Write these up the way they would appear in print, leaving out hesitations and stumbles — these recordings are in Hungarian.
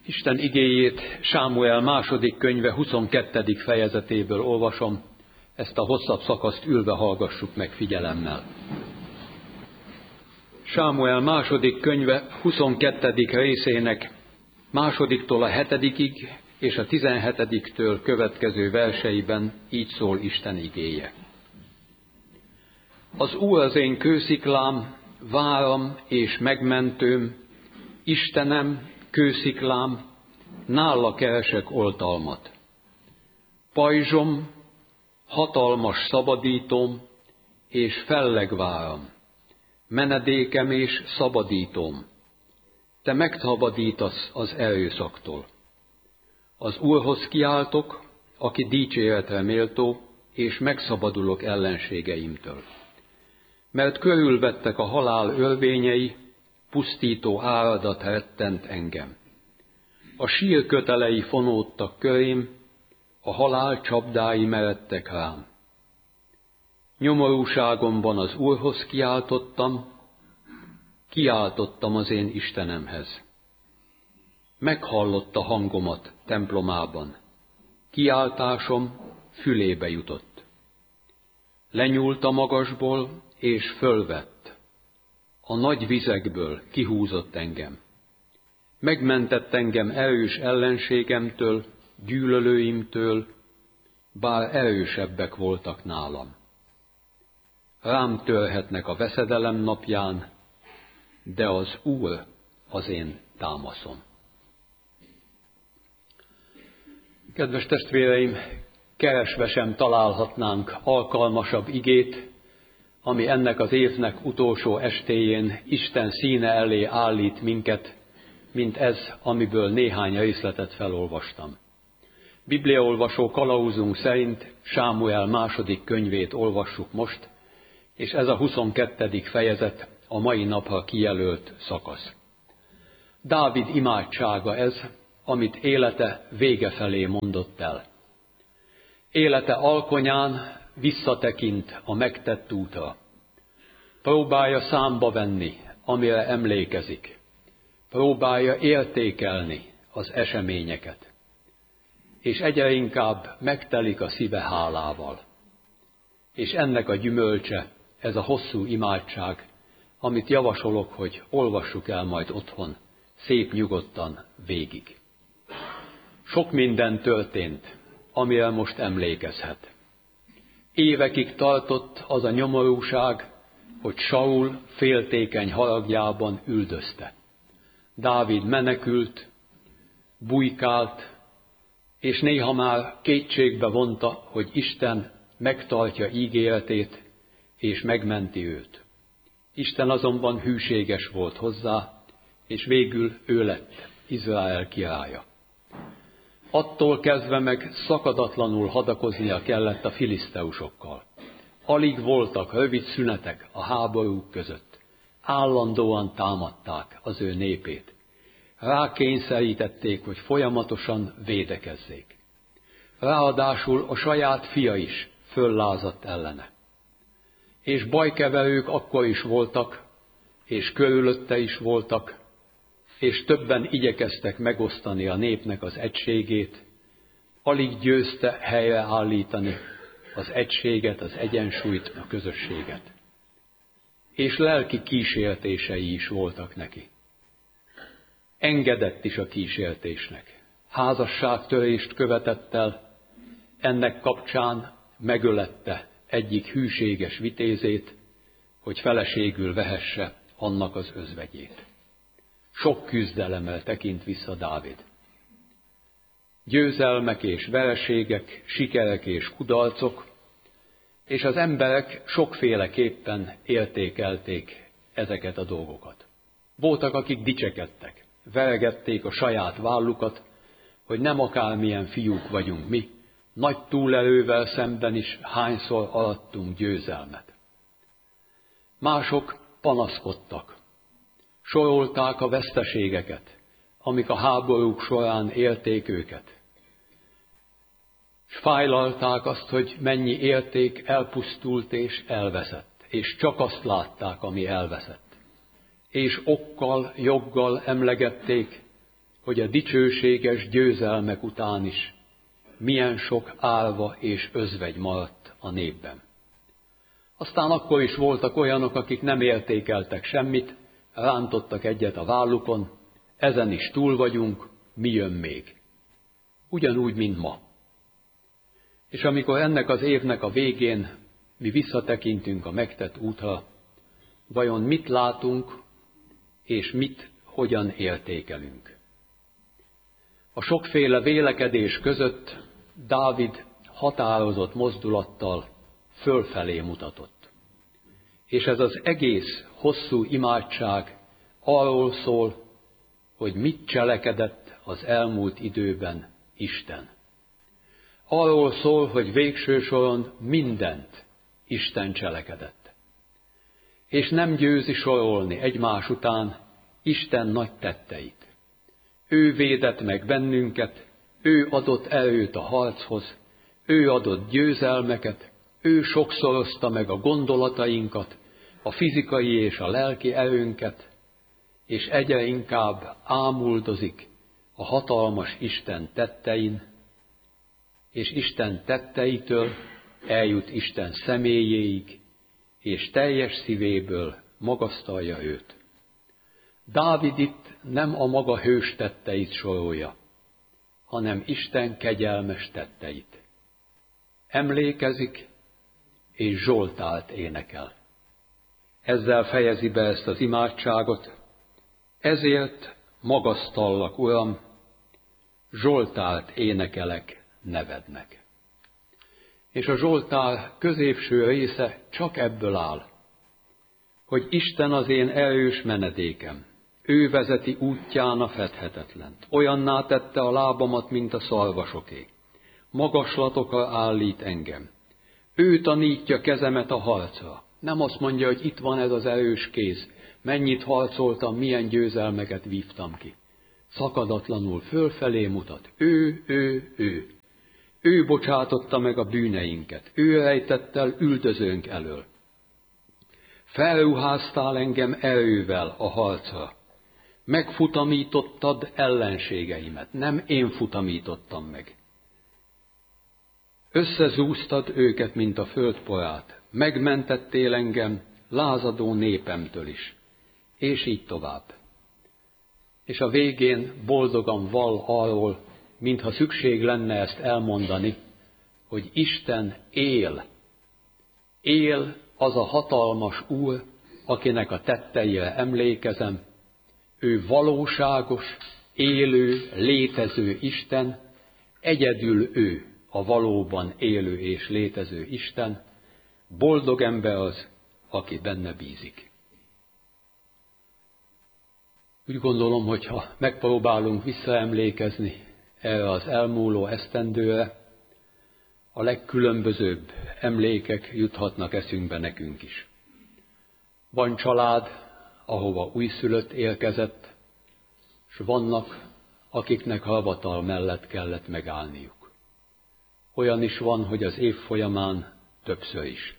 Isten igéjét Sámuel második könyve 22. fejezetéből olvasom, ezt a hosszabb szakaszt ülve hallgassuk meg figyelemmel. Sámuel második könyve 22. részének másodiktól a 7. és a 17-től következő verseiben így szól Isten igéje. Az Úr az én kősziklám, váram és megmentőm, Istenem, kősziklám, nála keresek oltalmat. Pajzsom, hatalmas szabadítóm és fellegváram, menedékem és szabadítóm. Te megszabadítasz az erőszaktól. Az Úrhoz kiáltok, aki dicséretre méltó, és megszabadulok ellenségeimtől. Mert körülvettek a halál örvényei, pusztító áradat rettent engem. A sír kötelei fonódtak körém, a halál csapdái meredtek rám. Nyomorúságomban az Úrhoz kiáltottam az én Istenemhez. Meghallotta hangomat templomában, kiáltásom fülébe jutott. Lenyúlt a magasból, és fölvett, a nagy vizekből kihúzott engem. Megmentett engem erős ellenségemtől, gyűlölőimtől, bár erősebbek voltak nálam. Rám törhetnek a veszedelem napján, de az Úr az én támaszom. Kedves testvéreim, keresve sem találhatnánk alkalmasabb igét, ami ennek az évnek utolsó estéjén Isten színe elé állít minket, mint ez, amiből néhány részletet felolvastam. Bibliaolvasó kalauzunk szerint Sámuel második könyvét olvassuk most, és ez a 22. fejezet a mai napra kijelölt szakasz. Dávid imádsága ez, amit élete vége felé mondott el. Élete alkonyán visszatekint a megtett útra. Próbálja számba venni, amire emlékezik. Próbálja értékelni az eseményeket. És egyre inkább megtelik a szíve hálával. És ennek a gyümölcse, ez a hosszú imádság, amit javasolok, hogy olvassuk el majd otthon, szép nyugodtan végig. Sok minden történt, amire most emlékezhet. Évekig tartott az a nyomorúság, hogy Saul féltékeny haragjában üldözte. Dávid menekült, bujkált, és néha már kétségbe vonta, hogy Isten megtartja ígéretét, és megmenti őt. Isten azonban hűséges volt hozzá, és végül ő lett Izrael királya. Attól kezdve meg szakadatlanul hadakoznia kellett a filiszteusokkal. Alig voltak rövid szünetek a háborúk között. Állandóan támadták az ő népét. Rákényszerítették, hogy folyamatosan védekezzék. Ráadásul a saját fia is föllázadt ellene. És bajkeverők akkor is voltak, és körülötte is voltak, és többen igyekeztek megosztani a népnek az egységét, alig győzte helyreállítani az egységet, az egyensúlyt, a közösséget. És lelki kísértései is voltak neki. Engedett is a kísértésnek. Házasságtörést követett el, ennek kapcsán megölette egyik hűséges vitézét, hogy feleségül vehesse annak az özvegyét. Sok küzdelemmel tekint vissza Dávid. Győzelmek és vereségek, sikerek és kudarcok, és az emberek sokféleképpen értékelték ezeket a dolgokat. Voltak, akik dicsekedtek, veregették a saját vállukat, hogy nem akármilyen fiúk vagyunk mi, nagy túlerővel szemben is hányszor arattunk győzelmet. Mások panaszkodtak, sorolták a veszteségeket, amik a háborúk során érték őket. S fájlalták azt, hogy mennyi érték elpusztult és elveszett, és csak azt látták, ami elveszett. És okkal, joggal emlegették, hogy a dicsőséges győzelmek után is milyen sok álva és özvegy maradt a népben. Aztán akkor is voltak olyanok, akik nem értékeltek semmit, rántottak egyet a vállukon, ezen is túl vagyunk, mi jön még. Ugyanúgy, mint ma. És amikor ennek az évnek a végén mi visszatekintünk a megtett útra, vajon mit látunk, és mit, hogyan értékelünk? A sokféle vélekedés között Dávid határozott mozdulattal fölfelé mutatott. És ez az egész hosszú imádság arról szól, hogy mit cselekedett az elmúlt időben Isten. Arról szól, hogy végső soron mindent Isten cselekedett. És nem győzi sorolni egymás után Isten nagy tetteit. Ő védett meg bennünket, ő adott erőt a harchoz, ő adott győzelmeket, ő sokszorozta meg a gondolatainkat, a fizikai és a lelki erőnket, és egyre inkább ámuldozik a hatalmas Isten tettein, és Isten tetteitől eljut Isten személyéig, és teljes szívéből magasztalja őt. Dávid itt nem a maga hős tetteit sorolja, hanem Isten kegyelmes tetteit. Emlékezik, és Zsoltárt énekel. Ezzel fejezi be ezt az imádságot, ezért magasztallak, Uram, Zsoltárt énekelek nevednek. És a Zsoltár középső része csak ebből áll, hogy Isten az én erős menedékem, ő vezeti útján a fedhetetlent, olyanná tette a lábamat, mint a szarvasoké, magaslatokra állít engem. Ő tanítja kezemet a harcra. Nem azt mondja, hogy itt van ez az erős kéz, mennyit harcoltam, milyen győzelmeket vívtam ki. Szakadatlanul fölfelé mutat. Ő. Ő bocsátotta meg a bűneinket. Ő rejtett el üldözőnk elől. Felruháztál engem erővel a harcra. Megfutamítottad ellenségeimet. Nem én futamítottam meg. Összezúztad őket, mint a földporát. Megmentettél engem lázadó népemtől is. És így tovább. És a végén boldogan val arról, mintha szükség lenne ezt elmondani, hogy Isten él. Él az a hatalmas Úr, akinek a tetteire emlékezem. Ő valóságos, élő, létező Isten, egyedül ő a valóban élő és létező Isten, boldog ember az, aki benne bízik. Úgy gondolom, hogy ha megpróbálunk visszaemlékezni erre az elmúló esztendőre, a legkülönbözőbb emlékek juthatnak eszünkbe nekünk is. Van család, ahova újszülött érkezett, s vannak, akiknek ravatal mellett kellett megállniuk. Olyan is van, hogy az év folyamán többször is.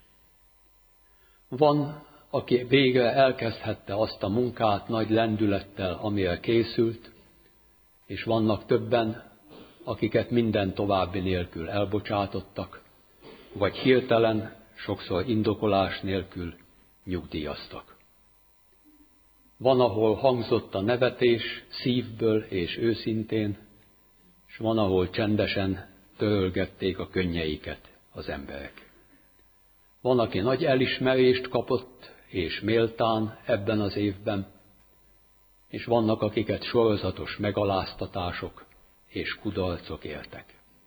Van, aki végre elkezdhette azt a munkát nagy lendülettel, amire készült, és vannak többen, akiket minden további nélkül elbocsátottak, vagy hirtelen, sokszor indokolás nélkül nyugdíjaztak. Van, ahol hangzott a nevetés szívből és őszintén, és van, ahol csendesen törölgették a könnyeiket az emberek. Van, aki nagy elismerést kapott, és méltán ebben az évben, és vannak, akiket sorozatos megaláztatások és kudarcok értek.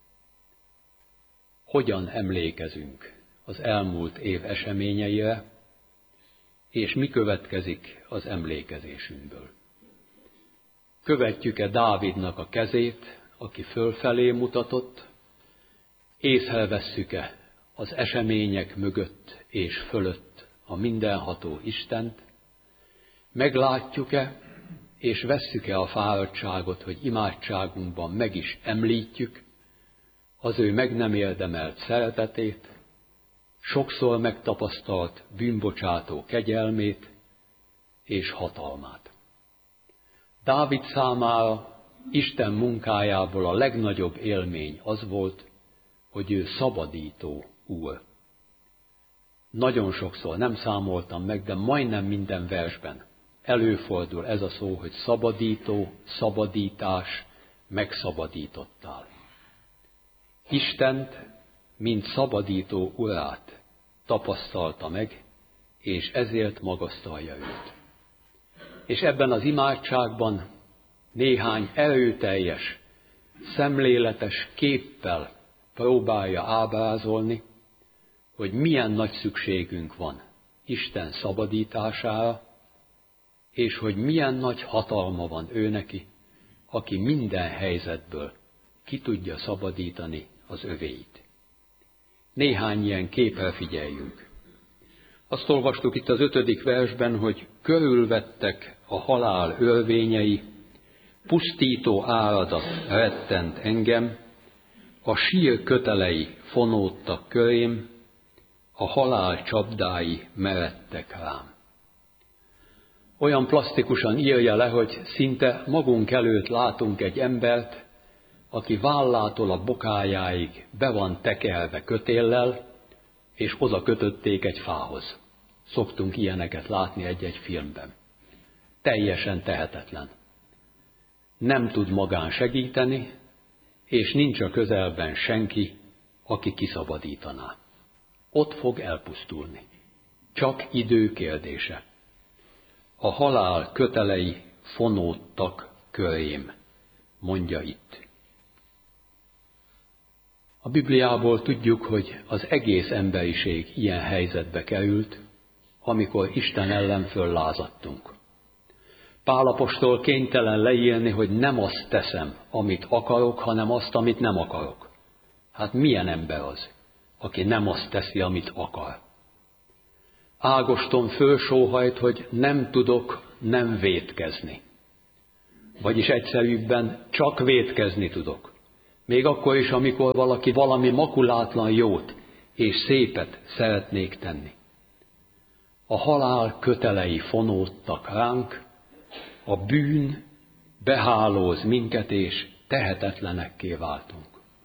Hogyan emlékezünk az elmúlt év eseményeire, és mi következik az emlékezésünkből? Követjük-e Dávidnak a kezét, aki fölfelé mutatott, észrevesszük-e az események mögött és fölött a mindenható Istent, meglátjuk-e és vesszük-e a fáradtságot, hogy imádságunkban meg is említjük az ő meg nem érdemelt szeretetét, sokszor megtapasztalt bűnbocsátó kegyelmét és hatalmát. Dávid számára Isten munkájából a legnagyobb élmény az volt, hogy ő szabadító Úr. Nagyon sokszor, nem számoltam meg, de majdnem minden versben előfordul ez a szó, hogy szabadító, szabadítás, megszabadítottál. Istent, mint szabadító Urát tapasztalta meg, és ezért magasztalja őt. És ebben az imádságban néhány erőteljes, szemléletes képpel próbálja ábrázolni, hogy milyen nagy szükségünk van Isten szabadítására, és hogy milyen nagy hatalma van ő neki, aki minden helyzetből ki tudja szabadítani az övéit. Néhány ilyen képre figyeljünk. Azt olvastuk itt az 5. versben, hogy körülvettek a halál örvényei, pusztító áradat rettent engem, a sír kötelei fonódtak körém, a halál csapdái meredtek rám. Olyan plastikusan írja le, hogy szinte magunk előtt látunk egy embert, aki vállától a bokájáig be van tekerve kötéllel, és oda kötötték egy fához. Szoktunk ilyeneket látni egy-egy filmben. Teljesen tehetetlen. Nem tud magán segíteni, és nincs a közelben senki, aki kiszabadítaná. Ott fog elpusztulni. Csak idő kérdése. A halál kötelei fonódtak körém, mondja itt. A Bibliából tudjuk, hogy az egész emberiség ilyen helyzetbe került, amikor Isten ellen föllázadtunk. Pál apostol kénytelen leírni, hogy nem azt teszem, amit akarok, hanem azt, amit nem akarok. Hát milyen ember az, aki nem azt teszi, amit akar? Ágoston fölsóhajt, hogy nem tudok nem vétkezni. Vagyis egyszerűbben csak vétkezni tudok. Még akkor is, amikor valaki valami makulátlan jót és szépet szeretnék tenni. A halál kötelei fonódtak ránk, a bűn behálóz minket, és tehetetlenekké váltunk.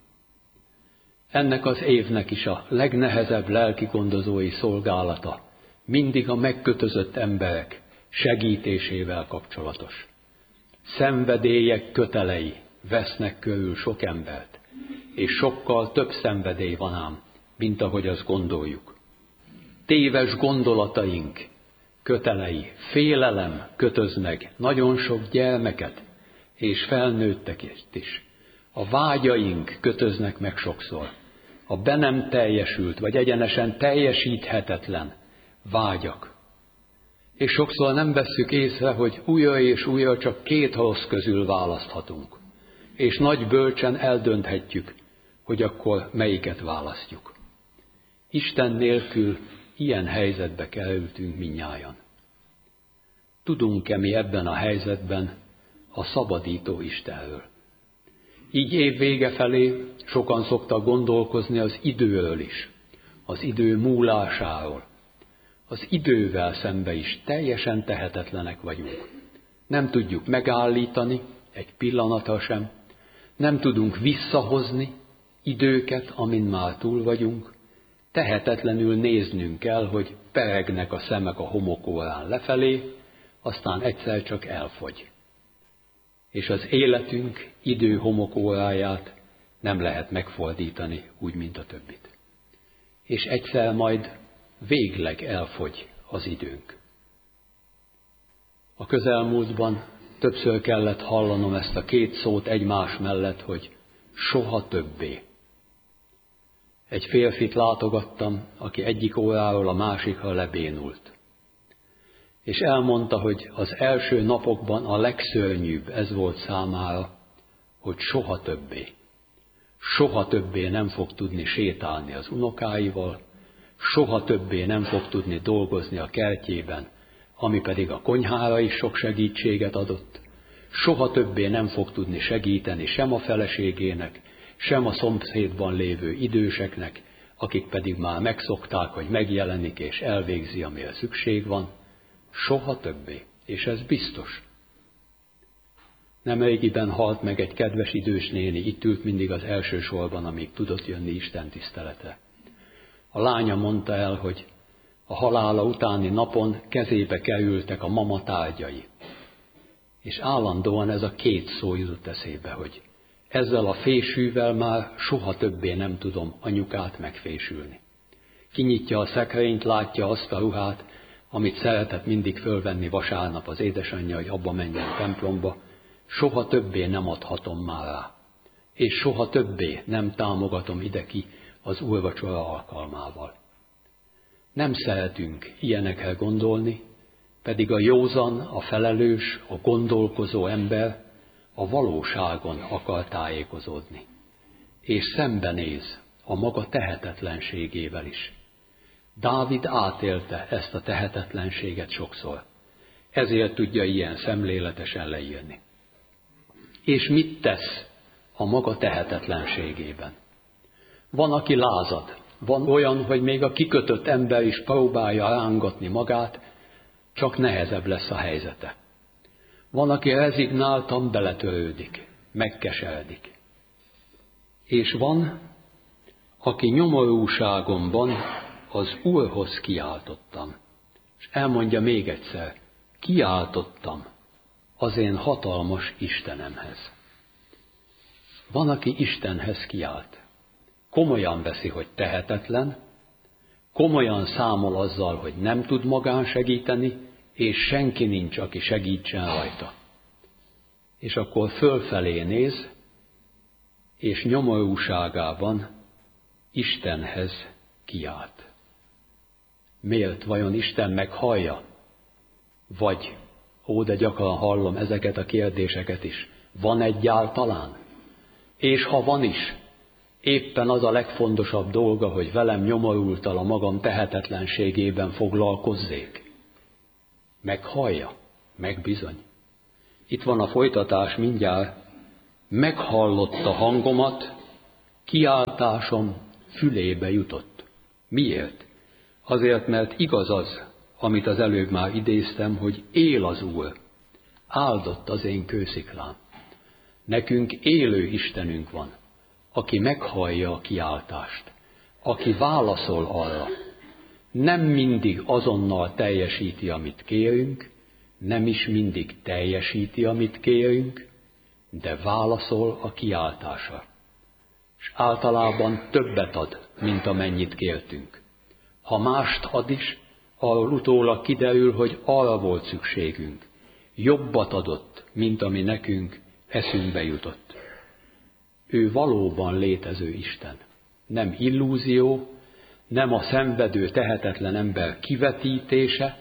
Ennek az évnek is a legnehezebb lelkigondozói szolgálata mindig a megkötözött emberek segítésével kapcsolatos. Szenvedélyek kötelei vesznek körül sok embert, és sokkal több szenvedély van ám, mint ahogy azt gondoljuk. Téves gondolataink kötelei, félelem kötöz meg nagyon sok gyermeket, és felnőtteket is. A vágyaink kötöznek meg sokszor. A be nem teljesült, vagy egyenesen teljesíthetetlen vágyak. És sokszor nem vesszük észre, hogy újra és újra csak 2 rossz közül választhatunk. És nagy bölcsen eldönthetjük, hogy akkor melyiket választjuk. Isten nélkül ilyen helyzetbe kerültünk mindnyájan. Tudunk-e mi ebben a helyzetben a szabadító Istenről? Így év vége felé sokan szoktak gondolkozni az időről is, az idő múlásáról. Az idővel szembe is teljesen tehetetlenek vagyunk. Nem tudjuk megállítani egy pillanatra sem, nem tudunk visszahozni időket, amin már túl vagyunk, tehetetlenül néznünk kell, hogy peregnek a szemek a homokórán lefelé, aztán egyszer csak elfogy. És az életünk idő homokóráját nem lehet megfordítani úgy, mint a többit. És egyszer majd végleg elfogy az időnk. A közelmúltban többször kellett hallanom ezt a 2 szót egymás mellett, hogy soha többé. Egy férfit látogattam, aki egyik óráról a másikra lebénult. És elmondta, hogy az első napokban a legszörnyűbb ez volt számára, hogy soha többé. Soha többé nem fog tudni sétálni az unokáival, soha többé nem fog tudni dolgozni a kertjében, ami pedig a konyhára is sok segítséget adott, soha többé nem fog tudni segíteni sem a feleségének, sem a szomszédban lévő időseknek, akik pedig már megszokták, hogy megjelenik és elvégzi, amire szükség van, soha többé, és ez biztos. Nemrégiben halt meg egy kedves idős néni, itt ült mindig az első sorban, amíg tudott jönni Isten tiszteletre. A lánya mondta el, hogy a halála utáni napon kezébe kerültek a mama tárgyai. És állandóan ez a két szó jutott eszébe, hogy ezzel a fésűvel már soha többé nem tudom anyukát megfésülni. Kinyitja a szekrényt, látja azt a ruhát, amit szeretett mindig fölvenni vasárnap az édesanyja, hogy abba menjen templomba, soha többé nem adhatom már rá, és soha többé nem támogatom ide ki az úrvacsora alkalmával. Nem szeretünk ilyenekre gondolni, pedig a józan, a felelős, a gondolkozó ember a valóságon akar tájékozódni, és szembenéz a maga tehetetlenségével is. Dávid átélte ezt a tehetetlenséget sokszor, ezért tudja ilyen szemléletesen leírni. És mit tesz a maga tehetetlenségében? Van, aki lázad, van olyan, hogy még a kikötött ember is próbálja rángatni magát, csak nehezebb lesz a helyzete. Van, aki rezignáltan beletörődik, megkeseredik. És van, aki nyomorúságomban az Úrhoz kiáltottam. És elmondja még egyszer, kiáltottam az én hatalmas Istenemhez. Van, aki Istenhez kiált. Komolyan veszi, hogy tehetetlen, komolyan számol azzal, hogy nem tud magán segíteni, és senki nincs, aki segítsen rajta. És akkor fölfelé néz, és nyomorúságában Istenhez kiált. Miért vajon Isten meghallja? Vagy, de gyakran hallom ezeket a kérdéseket is, van egyáltalán? És ha van is, éppen az a legfontosabb dolga, hogy velem nyomorultal a magam tehetetlenségében foglalkozzék. Meghallja? Meg bizony. Itt van a folytatás mindjárt. Meghallotta hangomat, kiáltásom fülébe jutott. Miért? Azért, mert igaz az, amit az előbb már idéztem, hogy él az Úr. Áldott az én kősziklám. Nekünk élő Istenünk van, aki meghallja a kiáltást, aki válaszol arra. Nem mindig azonnal teljesíti, amit kérünk, nem is mindig teljesíti, amit kérünk, de válaszol a kiáltásra. És általában többet ad, mint amennyit kértünk. Ha mást ad is, arról utólag kiderül, hogy arra volt szükségünk. Jobbat adott, mint ami nekünk eszünkbe jutott. Ő valóban létező Isten. Nem illúzió, nem a szenvedő, tehetetlen ember kivetítése,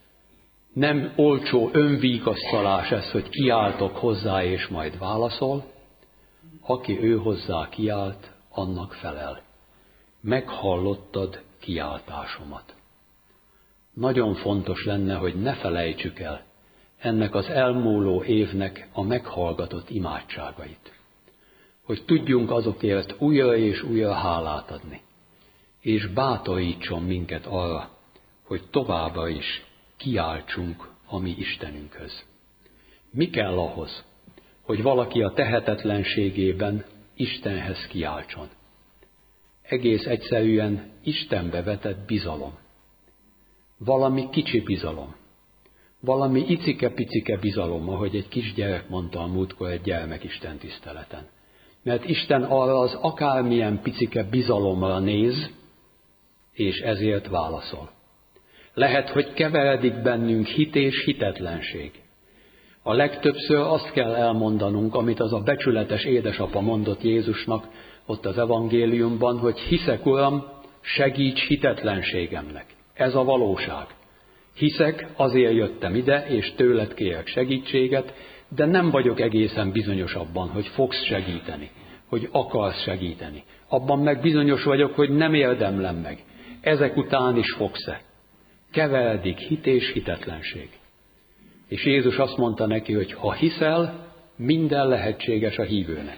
nem olcsó önvigasztalás ez, hogy kiáltok hozzá, és majd válaszol. Aki ő hozzá kiált, annak felel. Meghallottad kiáltásomat. Nagyon fontos lenne, hogy ne felejtsük el ennek az elmúló évnek a meghallgatott imádságait. Hogy tudjunk azokért újra és újra hálát adni. És bátorítson minket arra, hogy továbbra is kiáltsunk a mi Istenünkhöz. Mi kell ahhoz, hogy valaki a tehetetlenségében Istenhez kiáltson? Egész egyszerűen Istenbe vetett bizalom. Valami kicsi bizalom. Valami icike-picike bizalom, ahogy egy kisgyerek mondta a múltkor egy gyermekisten tiszteleten. Mert Isten arra az akármilyen picike bizalomra néz, és ezért válaszol. Lehet, hogy keveredik bennünk hit és hitetlenség. A legtöbbször azt kell elmondanunk, amit az a becsületes édesapa mondott Jézusnak ott az evangéliumban, hogy hiszek, Uram, segíts hitetlenségemnek. Ez a valóság. Hiszek, azért jöttem ide, és tőled kérek segítséget, de nem vagyok egészen bizonyos abban, hogy fogsz segíteni, hogy akarsz segíteni. Abban meg bizonyos vagyok, hogy nem érdemlem meg. Ezek után is fogsz-e? Keveredik hit és hitetlenség. És Jézus azt mondta neki, hogy ha hiszel, minden lehetséges a hívőnek.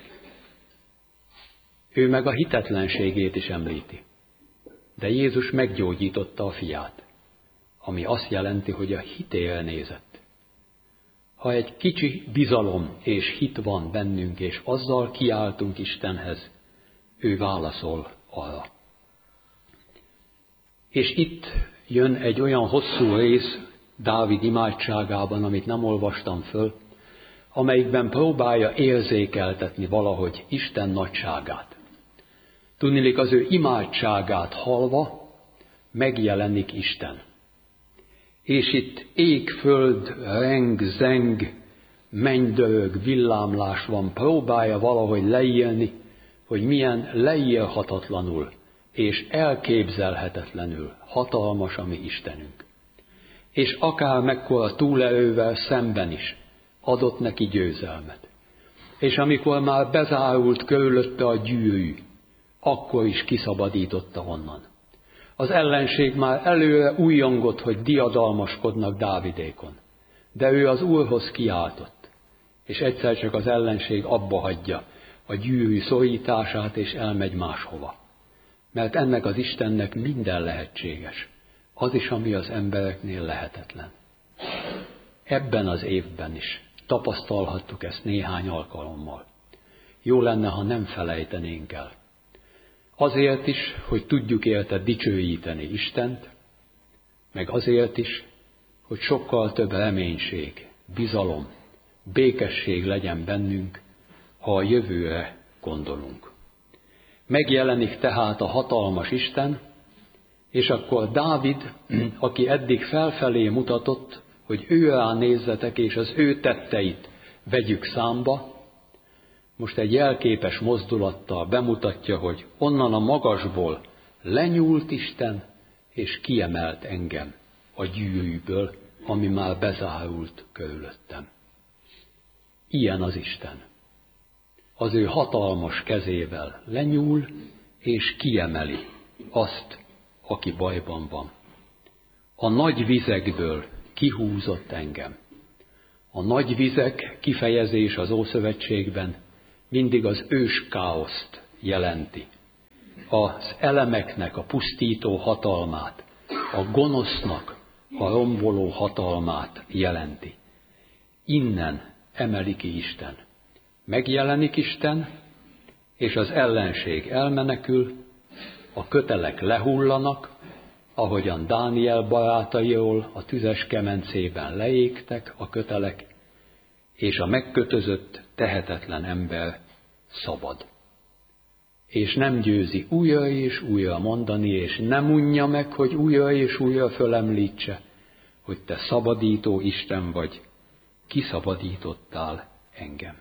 Ő meg a hitetlenségét is említi. De Jézus meggyógyította a fiát, ami azt jelenti, hogy a hitére nézett. ha egy kicsi bizalom és hit van bennünk, és azzal kiáltunk Istenhez, ő válaszol arra. És itt jön egy olyan hosszú rész Dávid imádságában, amit nem olvastam föl, amelyikben próbálja érzékeltetni valahogy Isten nagyságát. Tudniillik, az ő imádságát hallva megjelenik Isten. És itt ég, föld, reng, zeng, mennydörög, villámlás van, próbálja valahogy leírni, hogy milyen leírhatatlanul és elképzelhetetlenül hatalmas a mi Istenünk. És akár mekkora túlerővel szemben is adott neki győzelmet. És amikor már bezárult körülötte a gyűrű, akkor is kiszabadította onnan. Az ellenség már előre újjongott, hogy diadalmaskodnak Dávidékon. De ő az Úrhoz kiáltott, és egyszer csak az ellenség abba hagyja a gyűrű szorítását, és elmegy máshova. Mert ennek az Istennek minden lehetséges, az is, ami az embereknél lehetetlen. Ebben az évben is tapasztalhattuk ezt néhány alkalommal. Jó lenne, ha nem felejtenénk el. Azért is, hogy tudjuk érte dicsőíteni Istent, meg azért is, hogy sokkal több reménység, bizalom, békesség legyen bennünk, ha a jövőre gondolunk. Megjelenik tehát a hatalmas Isten, és akkor Dávid, aki eddig felfelé mutatott, hogy őrá nézzetek, és az ő tetteit vegyük számba, most egy jelképes mozdulattal bemutatja, hogy onnan a magasból lenyúlt Isten, és kiemelt engem a gyűrűből, ami már bezárult körülöttem. Ilyen az Isten. Az ő hatalmas kezével lenyúl, és kiemeli azt, aki bajban van. A nagy vizekből kihúzott engem. A nagy vizek kifejezés az Ószövetségben mindig az ős káoszt jelenti. Az elemeknek a pusztító hatalmát, a gonosznak a romboló hatalmát jelenti. Innen emeli ki Isten. Megjelenik Isten, és az ellenség elmenekül, a kötelek lehullanak, ahogyan Dániel barátairól a tüzes kemencében leégtek a kötelek, és a megkötözött, tehetetlen ember szabad. És nem győzi újra és újra mondani, és nem unja meg, hogy újra és újra fölemlítse, hogy te szabadító Isten vagy, kiszabadítottál engem.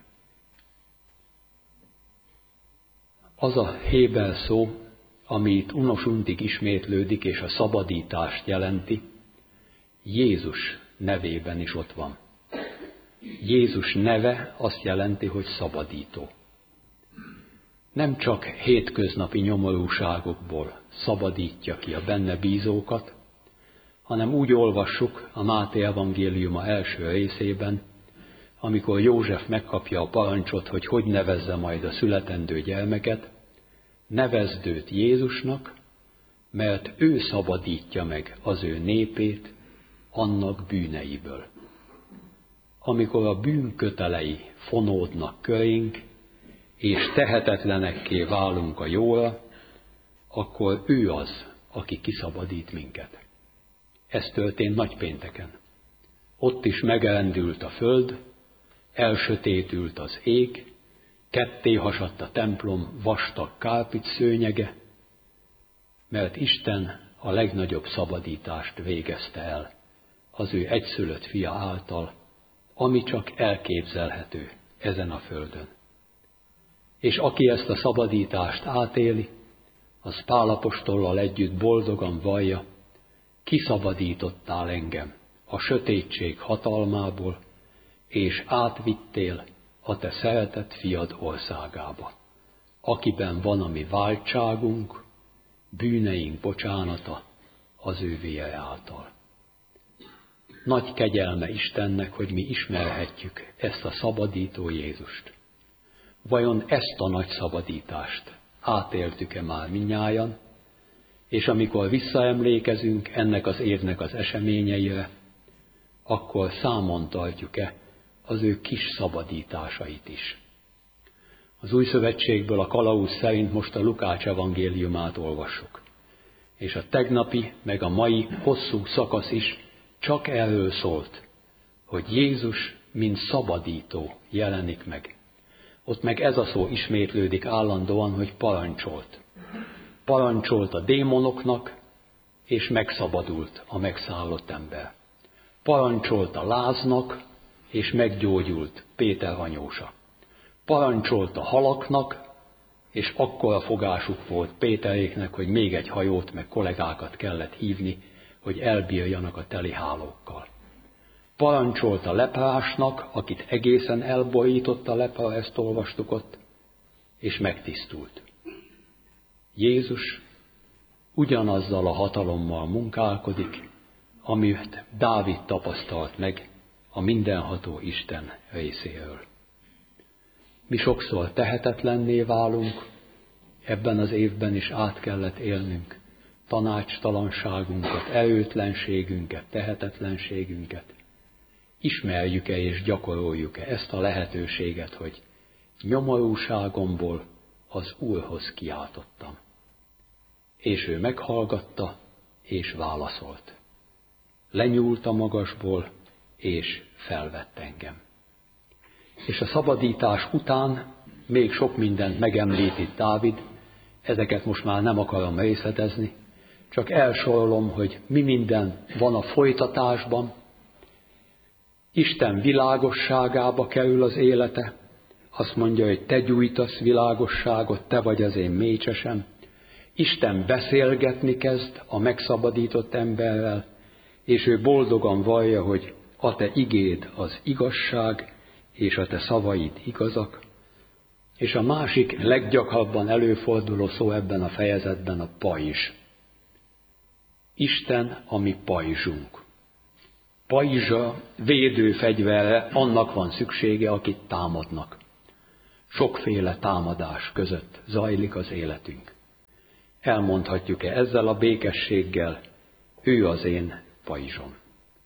Az a héber szó, ami itt unosuntig ismétlődik, és a szabadítást jelenti, Jézus nevében is ott van. Jézus neve azt jelenti, hogy szabadító. Nem csak hétköznapi nyomorúságokból szabadítja ki a benne bízókat, hanem úgy olvassuk a Máté evangéliuma első részében, amikor József megkapja a parancsot, hogy nevezze majd a születendő gyermeket, nevezd őt Jézusnak, mert ő szabadítja meg az ő népét annak bűneiből. Amikor a bűn kötelei fonódnak körénk, és tehetetlenekké válunk a jóra, akkor ő az, aki kiszabadít minket. Ez történt nagypénteken. Ott is megrendült a föld, elsötétült az ég, ketté hasadt a templom vastag kárpic szőnyege, mert Isten a legnagyobb szabadítást végezte el az ő egyszülött fia által, ami csak elképzelhető ezen a földön. És aki ezt a szabadítást átéli, az Pál apostollal együtt boldogan vallja, kiszabadítottál engem a sötétség hatalmából, és átvittél a te szeretett fiad országába, akiben van a mi váltságunk, bűneink bocsánata az ő vére által. Nagy kegyelme Istennek, hogy mi ismerhetjük ezt a szabadító Jézust. Vajon ezt a nagy szabadítást átéltük-e már mindnyájan, és amikor visszaemlékezünk ennek az évnek az eseményeire, akkor számon tartjuk-e, az ő kis szabadításait is. Az Új Szövetségből a kalauz szerint most a Lukács evangéliumát olvassuk. És a tegnapi, meg a mai hosszú szakasz is csak erről szólt, hogy Jézus, mint szabadító jelenik meg. Ott meg ez a szó ismétlődik állandóan, hogy parancsolt. Parancsolt a démonoknak, és megszabadult a megszállott ember. Parancsolt a láznak, és meggyógyult Péter anyósa. Parancsolt a halaknak, és akkora fogásuk volt Péteréknek, hogy még egy hajót, meg kollégákat kellett hívni, hogy elbírjanak a teli hálókkal. Parancsolt a leprásnak, akit egészen elborított a lepra, ezt olvastuk ott, és megtisztult. Jézus ugyanazzal a hatalommal munkálkodik, amit Dávid tapasztalt meg a mindenható Isten részéről. Mi sokszor tehetetlenné válunk, ebben az évben is át kellett élnünk tanácstalanságunkat, erőtlenségünket, tehetetlenségünket. Ismerjük-e és gyakoroljuk-e ezt a lehetőséget, hogy nyomorúságomból az Úrhoz kiáltottam. És ő meghallgatta, és válaszolt. Lenyúlt a magasból, és felvett engem. És a szabadítás után még sok mindent megemlít itt Dávid, ezeket most már nem akarom részletezni, csak elsorolom, hogy mi minden van a folytatásban. Isten világosságába kerül az élete, azt mondja, hogy te gyújtasz világosságot, te vagy az én mécsesem. Isten beszélgetni kezd a megszabadított emberrel, és ő boldogan vallja, hogy a te igéd az igazság, és a te szavaid igazak. És a másik leggyakrabban előforduló szó ebben a fejezetben a pajzs. Isten a mi pajzsunk. Pajzsa védőfegyverre annak van szüksége, akit támadnak. Sokféle támadás között zajlik az életünk. Elmondhatjuk-e ezzel a békességgel, ő az én pajzsom.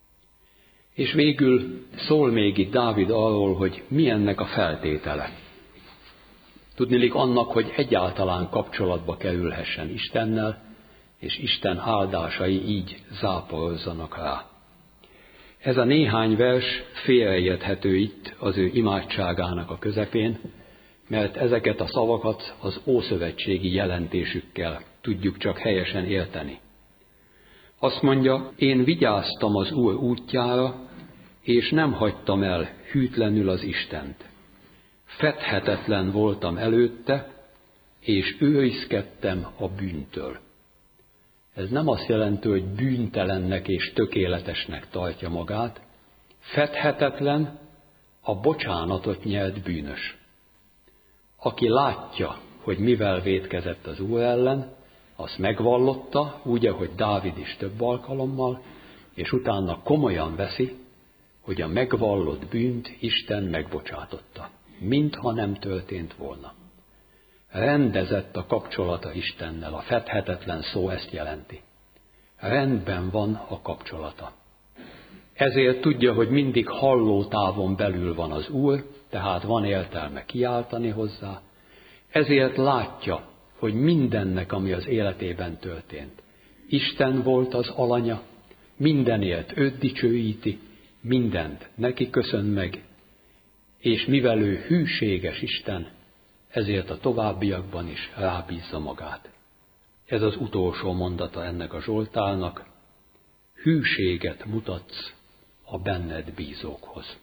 És végül szól még itt Dávid arról, hogy mi ennek a feltétele. Tudniillik annak, hogy egyáltalán kapcsolatba kerülhessen Istennel, és Isten áldásai így záporozzanak rá. Ez a néhány vers félreérthető itt az ő imádságának a közepén, mert ezeket a szavakat az ószövetségi jelentésükkel tudjuk csak helyesen érteni. Azt mondja, én vigyáztam az Úr útjára, és nem hagytam el hűtlenül az Istent. Fedhetetlen voltam előtte, és őrizkedtem a bűntől. Ez nem azt jelenti, hogy bűntelennek és tökéletesnek tartja magát. Fedhetetlen, a bocsánatot nyert bűnös. Aki látja, hogy mivel vétkezett az Úr ellen, azt megvallotta, úgy, ahogy Dávid is több alkalommal, és utána komolyan veszi, hogy a megvallott bűnt Isten megbocsátotta, mintha nem történt volna. Rendezett a kapcsolata Istennel, a fedhetetlen szó ezt jelenti. Rendben van a kapcsolata. Ezért tudja, hogy mindig hallótávon belül van az Úr, tehát van értelme kiáltani hozzá. Ezért látja, hogy mindennek, ami az életében történt. Isten volt az alanya, mindenért őt dicsőíti, mindent neki köszön meg, és mivel ő hűséges Isten, ezért a továbbiakban is rábízza magát. Ez az utolsó mondata ennek a Zsoltárnak, hűséget mutatsz a benned bízókhoz.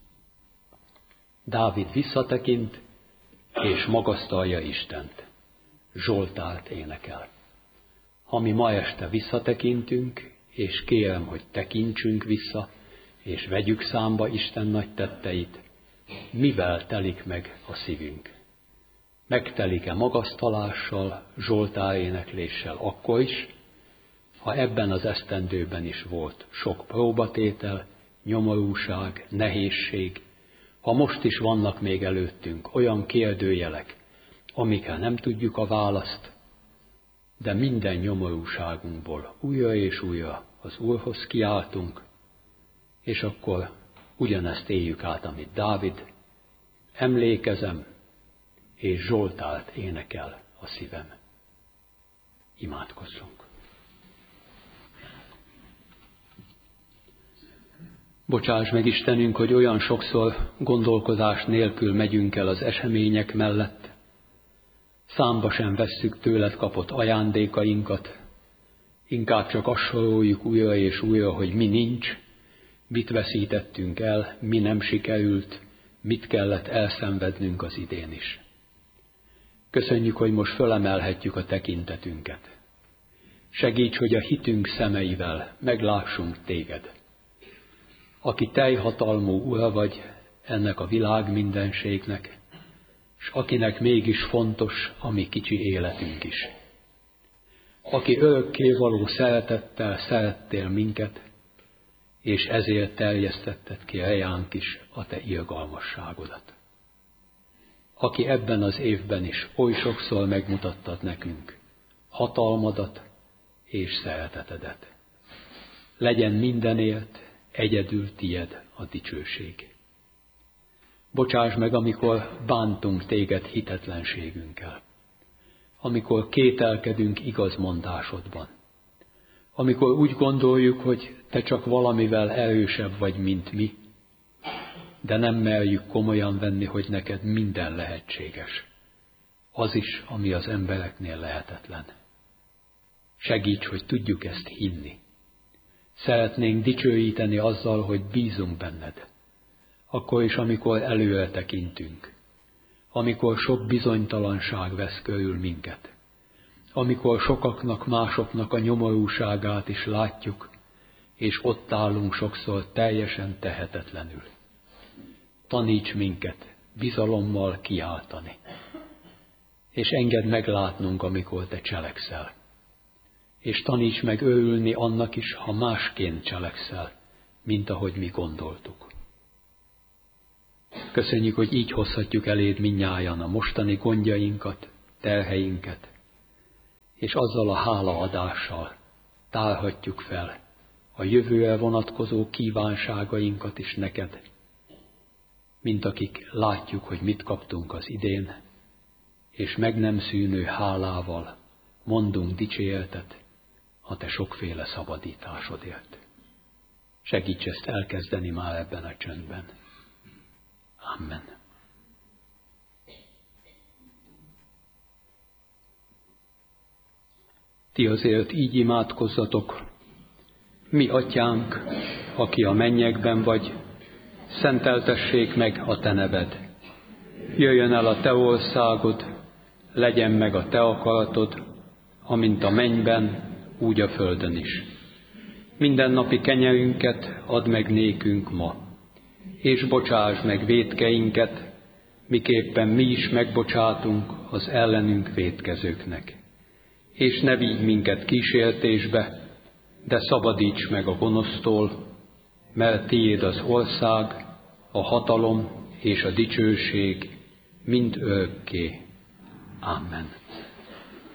Dávid visszatekint, és magasztalja Istent. Zsoltárt énekel. Ha mi ma este visszatekintünk, és kérem, hogy tekintsünk vissza, és vegyük számba Isten nagy tetteit, mivel telik meg a szívünk? Megtelik-e magasztalással, zsoltárénekléssel akkor is, ha ebben az esztendőben is volt sok próbatétel, nyomorúság, nehézség, ha most is vannak még előttünk olyan kérdőjelek, amikre nem tudjuk a választ, de minden nyomorúságunkból újra és újra az Úrhoz kiáltunk, és akkor ugyanezt éljük át, amit Dávid. Emlékezem, és Zsoltárt énekel a szívem. Imádkozzunk. Bocsáss meg, Istenünk, hogy olyan sokszor gondolkozás nélkül megyünk el az események mellett, számba sem vesszük tőled kapott ajándékainkat, inkább csak azt soroljuk újra és újra, hogy mi nincs, mit veszítettünk el, mi nem sikerült, mit kellett elszenvednünk az idén is. Köszönjük, hogy most fölemelhetjük a tekintetünket. Segíts, hogy a hitünk szemeivel meglássunk téged. Aki teljhatalmú ura vagy ennek a világ mindenségnek, s akinek mégis fontos a mi kicsi életünk is. Aki örökkévaló szeretettel szerettél minket, és ezért terjesztetted ki rejánk is a te irgalmasságodat. Aki ebben az évben is oly sokszor megmutattad nekünk hatalmadat és szeretetedet. Legyen mindenért egyedül tied a dicsőség. Bocsáss meg, amikor bántunk téged hitetlenségünkkel, amikor kételkedünk igazmondásodban, amikor úgy gondoljuk, hogy te csak valamivel erősebb vagy, mint mi, de nem merjük komolyan venni, hogy neked minden lehetséges. Az is, ami az embereknél lehetetlen. Segíts, hogy tudjuk ezt hinni. Szeretnénk dicsőíteni azzal, hogy bízunk benned. Akkor is, amikor előre tekintünk. Amikor sok bizonytalanság vesz körül minket. Amikor sokaknak, másoknak a nyomorúságát is látjuk, és ott állunk sokszor teljesen tehetetlenül. Taníts minket bizalommal kiáltani, és engedd meglátnunk, amikor te cselekszel. És taníts meg örülni annak is, ha másként cselekszel, mint ahogy mi gondoltuk. Köszönjük, hogy így hozhatjuk eléd mindnyájan a mostani gondjainkat, terheinket, és azzal a hálaadással tárhatjuk fel a jövőre vonatkozó kívánságainkat is neked, mint akik látjuk, hogy mit kaptunk az idén, és meg nem szűnő hálával mondunk dicséretet a te sokféle szabadításodért. Segíts ezt elkezdeni már ebben a csöndben. Amen. Ti azért így imádkozzatok: mi atyánk, aki a mennyekben vagy, szenteltessék meg a te neved. Jöjjön el a te országod, legyen meg a te akaratod, amint a mennyben, úgy a földön is. Mindennapi kenyerünket add meg nékünk ma, és bocsásd meg vétkeinket, miképpen mi is megbocsátunk az ellenünk vétkezőknek. És ne vigy minket kísértésbe, de szabadíts meg a gonosztól, mert tiéd az ország, a hatalom és a dicsőség mind örökké. Amen.